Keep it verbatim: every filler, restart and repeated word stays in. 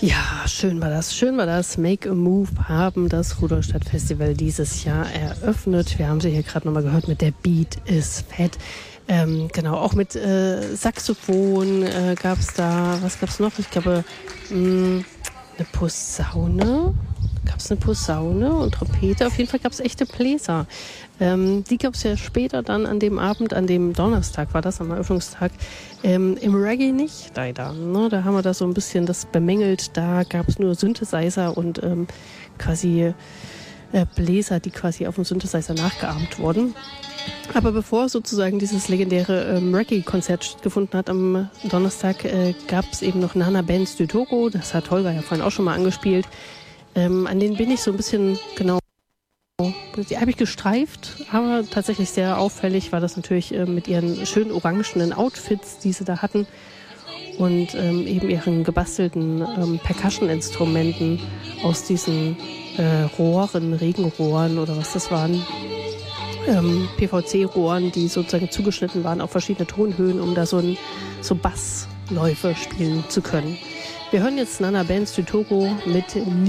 Ja, schön war das, schön war das. Make a Move haben das Rudolstadt Festival dieses Jahr eröffnet. Wir haben sie hier gerade nochmal gehört mit der Beat is Fat. Ähm, genau, auch mit äh, Saxophon äh, gab es da, was gab es noch? Ich glaube, mh, eine Posaune. Gab es eine Posaune und Trompete. Auf jeden Fall gab es echte Bläser. Ähm, die gab es ja später dann an dem Abend, an dem Donnerstag war das, am Eröffnungstag, ähm, im Reggae nicht, leider. Ne? Da haben wir da so ein bisschen das bemängelt. Da gab es nur Synthesizer und ähm, quasi äh, Bläser, die quasi auf dem Synthesizer nachgeahmt wurden. Aber bevor sozusagen dieses legendäre ähm, Reggae-Konzert stattgefunden hat am Donnerstag, äh, gab es eben noch Nana Benz du Togo. Das hat Holger ja vorhin auch schon mal angespielt. Ähm, an denen bin ich so ein bisschen, genau, die habe ich gestreift, aber tatsächlich sehr auffällig war das natürlich äh, mit ihren schönen orangenen Outfits, die sie da hatten und ähm, eben ihren gebastelten ähm, Percussion-Instrumenten aus diesen äh, Rohren, Regenrohren oder was das waren, ähm, P V C-Rohren, die sozusagen zugeschnitten waren auf verschiedene Tonhöhen, um da so, ein, so Bassläufe spielen zu können. Wir hören jetzt Nana Benz du Togo mit